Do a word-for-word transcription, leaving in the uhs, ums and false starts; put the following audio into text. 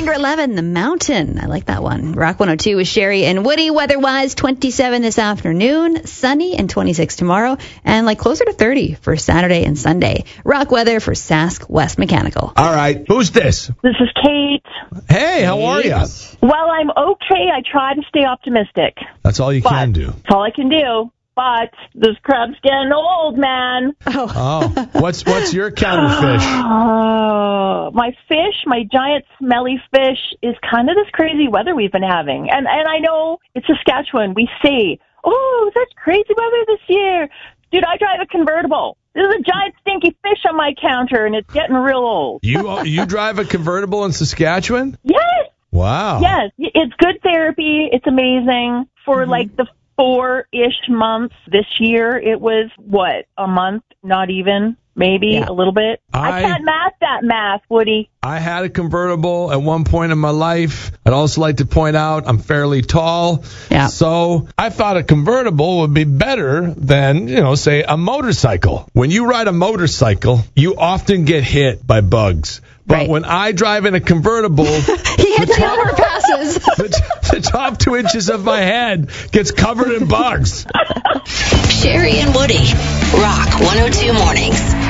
number eleven, The Mountain. I like that one. Rock one oh two with Sherry and Woody. Weather-wise, twenty-seven this afternoon, sunny and twenty-six tomorrow, and like closer to thirty for Saturday and Sunday. Rock weather for Sask West Mechanical. All right. Who's this? This is Kate. Hey, how are you? Well, I'm okay. I try to stay optimistic. That's all you but can do. That's all I can do. But this crab's getting old, man. Oh. Oh. What's what's your counterfish? Oh, my fish, my giant smelly fish, is kind of this crazy weather we've been having. And and I know it's Saskatchewan. We say, oh, such crazy weather this year. Dude, I drive a convertible. There's a giant stinky fish on my counter, and it's getting real old. You you drive a convertible in Saskatchewan? Yes. Wow. Yes. It's good therapy. It's amazing. For mm-hmm. like the four-ish months this year, it was, what, a month? Not even? Maybe yeah. a little bit. I, I can't math that math, Woody. I had a convertible at one point in my life. I'd also like to point out I'm fairly tall. Yeah. So I thought a convertible would be better than, you know, say a motorcycle. When you ride a motorcycle, you often get hit by bugs. But right. when I drive in a convertible, he hits the overpasses. The, the top two inches of my head gets covered in bugs. Sherry and Woody, Rock one oh two Mornings.